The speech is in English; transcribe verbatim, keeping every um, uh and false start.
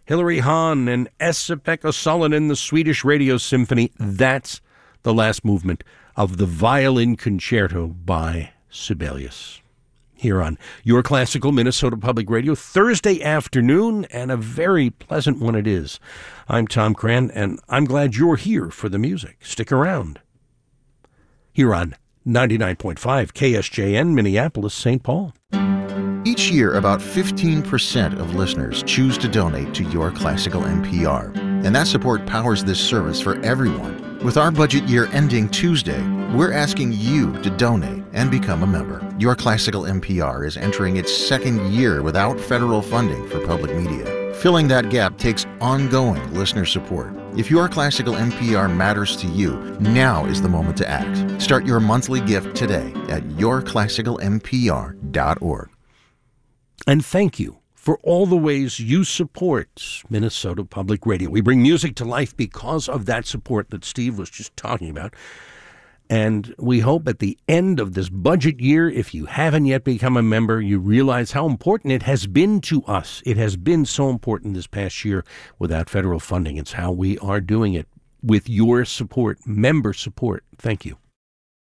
Hilary Hahn and Esa-Pekka Salonen, the Swedish Radio Symphony. That's the last movement of the Violin Concerto by Sibelius. Here on Your Classical Minnesota Public Radio, Thursday afternoon, and a very pleasant one it is. I'm Tom Cran, and I'm glad you're here for the music. Stick around. Here on ninety-nine point five K S J N, Minneapolis, Saint Paul. Each year, about fifteen percent of listeners choose to donate to Your Classical N P R, and that support powers this service for everyone. With our budget year ending Tuesday, we're asking you to donate and become a member. Your Classical N P R is entering its second year without federal funding for public media. Filling that gap takes ongoing listener support. If Your Classical N P R matters to you, now is the moment to act. Start your monthly gift today at your classical n p r dot org. And thank you for all the ways you support Minnesota Public Radio. We bring music to life because of that support that Steve was just talking about. And we hope at the end of this budget year, if you haven't yet become a member, you realize how important it has been to us. It has been so important this past year without federal funding. It's how we are doing it with your support, member support. Thank you.